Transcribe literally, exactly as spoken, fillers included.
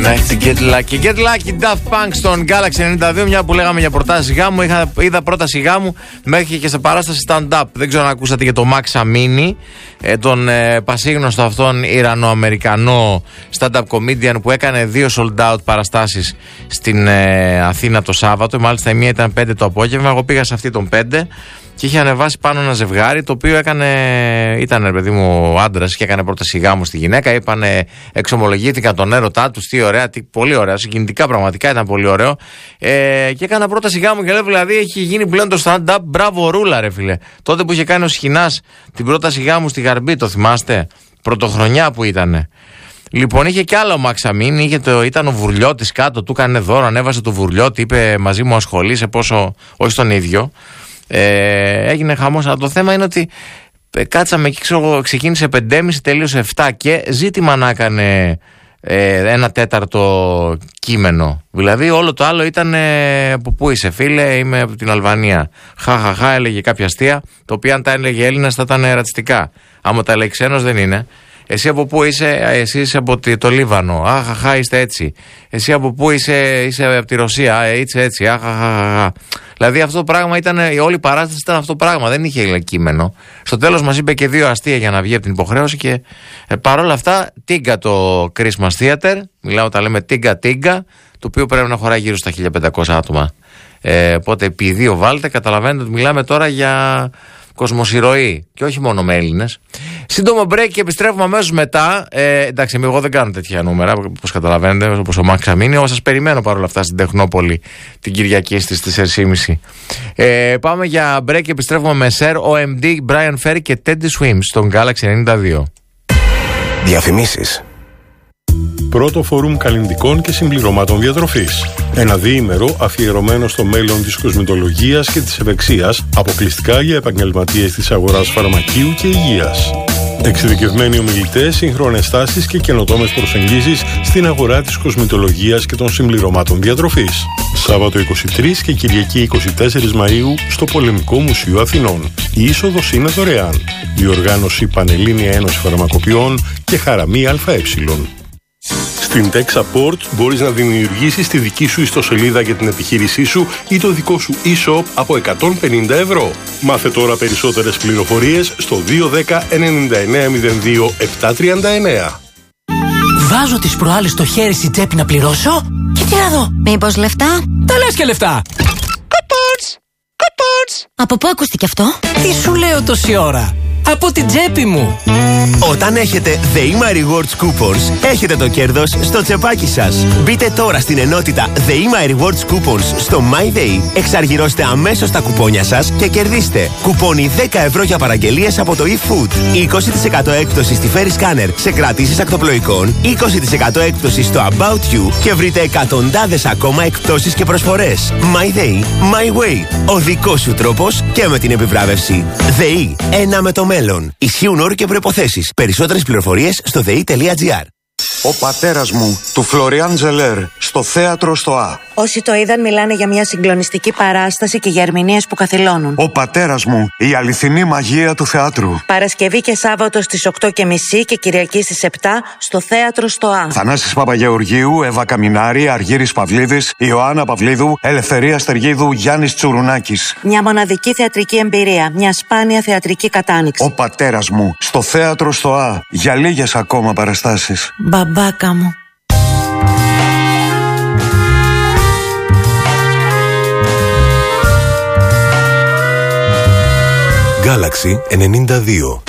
Nice, get lucky. Get lucky, Daft Punk στον Galaxy ενενήντα δύο. Μια που λέγαμε για προτάσεις γάμου, είχα, είδα πρόταση γάμου μέχρι και σε παράσταση stand-up. Δεν ξέρω αν ακούσατε για τον Max Amini, ε, τον ε, πασίγνωστο αυτόν Ιρανο-Αμερικανό stand-up comedian που έκανε δύο sold out παραστάσεις στην ε, Αθήνα το Σάββατο. Μάλιστα η μία ήταν πέντε το απόγευμα. Εγώ πήγα σε αυτή τον πέντε. Και είχε ανεβάσει πάνω ένα ζευγάρι το οποίο έκανε, ήταν παιδί μου άντρας και έκανε πρόταση γάμου στη γυναίκα. Είπανε, εξομολογήθηκαν τον έρωτά τους, τι ωραία, τι, πολύ ωραία, συγκινητικά πραγματικά ήταν πολύ ωραίο. Ε, και έκανα πρόταση γάμου και λέω δηλαδή έχει γίνει πλέον το stand-up, μπράβο ρούλα ρε φίλε. Τότε που είχε κάνει ο Σχοινάς την πρόταση γάμου στη Γαρμπή, το θυμάστε, πρωτοχρονιά που ήτανε. Λοιπόν, είχε κι άλλο ο Max Amini, είχε το, ήταν ο Βουρλιώτης κάτω, του έκανε δώρο, ανέβασε το Βουρλιώτη, είπε μαζί μου ασχολείσαι πόσο, όχι στον ίδιο. Ε, έγινε χαμός, αλλά το θέμα είναι ότι ε, κάτσαμε εκεί, ξέρω, ξεκίνησε πέντε και μισή, τελείωσε επτά και ζήτημα να έκανε ε, ένα τέταρτο κείμενο. Δηλαδή όλο το άλλο ήταν ε, από πού είσαι φίλε, είμαι από την Αλβανία. Χαχαχά, έλεγε κάποια αστεία, το οποίο αν τα έλεγε Έλληνας θα ήταν ρατσιστικά. Άμα τα λέει ξένος δεν είναι. Εσύ από πού είσαι, εσύ είσαι από το Λίβανο. Αχαχά, είστε έτσι. Εσύ από πού είσαι, είσαι από τη Ρωσία. Ε, είσαι έτσι. Αχαχά. Δηλαδή αυτό το πράγμα ήταν, η όλη παράσταση ήταν αυτό το πράγμα. Δεν είχε κείμενο. Στο τέλος μας είπε και δύο αστεία για να βγει από την υποχρέωση και ε, παρόλα αυτά τίγκα το Christmas Theater. Μιλάω όταν λέμε τίγκα τίγκα, το οποίο πρέπει να χωράει γύρω στα χίλια πεντακόσια άτομα. Ε, οπότε επί δύο βάλτε, καταλαβαίνετε ότι μιλάμε τώρα για κοσμοσυρωή και όχι μόνο με Έλληνες. Σύντομο break και επιστρέφουμε αμέσως μετά. Ε, εντάξει, εγώ δεν κάνω τέτοια νούμερα, όπως καταλαβαίνετε, όπως ο Max Amini. Εγώ σας περιμένω παρόλα αυτά στην Τεχνόπολη την Κυριακή στις τέσσερις και μισή. Ε, πάμε για break και επιστρέφουμε με Sir, ο εμ ντι, Brian Ferry και Teddy Swims στον Galaxy ενενήντα δύο. Διαφημίσεις. Πρώτο φόρουμ καλλυντικών και συμπληρωμάτων διατροφής. Ένα διήμερο αφιερωμένο στο μέλλον της κοσμητολογίας και της ευεξίας, αποκλειστικά για επαγγελματίες της αγοράς φαρμακείου και υγείας. Εξειδικευμένοι ομιλητές, σύγχρονες τάσεις και καινοτόμες προσεγγίσεις στην αγορά της κοσμητολογίας και των συμπληρωμάτων διατροφής. Σάββατο είκοσι τρία και Κυριακή είκοσι τέσσερα Μαΐου στο Πολεμικό Μουσείο Αθηνών. Η είσοδος είναι δωρεάν. Διοργάνωση Πανελλήνια Ένωση Φαρμακοποιών και Χαραμή ΑΕ. Στην Tech Support μπορείς να δημιουργήσεις τη δική σου ιστοσελίδα για την επιχείρησή σου ή το δικό σου e-shop από εκατόν πενήντα ευρώ. Μάθε τώρα περισσότερες πληροφορίες στο δύο ένα μηδέν εννιά εννιά μηδέν δύο επτά τρία εννιά. Βάζω τις προάλλες στο χέρι στην τσέπη να πληρώσω και τι να δω. Μήπως λεφτά? Τα λες και λεφτά. Coupons! Coupons! Από πού ακούστηκε αυτό? Τι σου λέω τόση ώρα? Από την τσέπη μου. Όταν έχετε ΔΕΗΜΑ Rewards Coupons, έχετε το κέρδος στο τσεπάκι σας. Μπείτε τώρα στην ενότητα ΔΕΗΜΑ Rewards Coupons στο MyDay, εξαργυρώστε αμέσως τα κουπόνια σας και κερδίστε κουπόνι δέκα ευρώ για παραγγελίες από το eFood, είκοσι τοις εκατό έκπτωση στη Ferry Scanner σε κρατήσεις ακτοπλοϊκών, είκοσι τοις εκατό έκπτωση στο About You και βρείτε εκατοντάδες ακόμα εκπτώσεις και προσφορές. MyDay, My Way. Ο δικός σου τρόπος και με την επιβράβευση. ΔΕΗ, ένα με το μέλλον. Ισχύουν όροι και προϋποθέσεις. Περισσότερες πληροφορίες στο δei.gr. Ο πατέρας μου, του Φλωριάν Ζελέρ, στο θέατρο στο Α. Όσοι το είδαν μιλάνε για μια συγκλονιστική παράσταση και για ερμηνείες που καθυλώνουν. Ο πατέρας μου, η αληθινή μαγεία του θεάτρου. Παρασκευή και Σάββατο στις οκτώ και μισή και Κυριακή στις επτά στο θέατρο στο Α. Θανάσης Παπαγεωργίου, Εύα Καμινάρη, Αργύρης Παυλίδης, Ιωάννα Παυλίδου, Ελευθερία Στεργίδου, Γιάννης Τσουρουνάκης. Μια μοναδική θεατρική εμπειρία, μια σπάνια θεατρική κατάνοιξη. Ο πατέρας μου, στο θέατρο στο Α. Για λίγες ακόμα παραστάσεις. Μπαμπάκα μου. Galaxy ενενήντα δύο.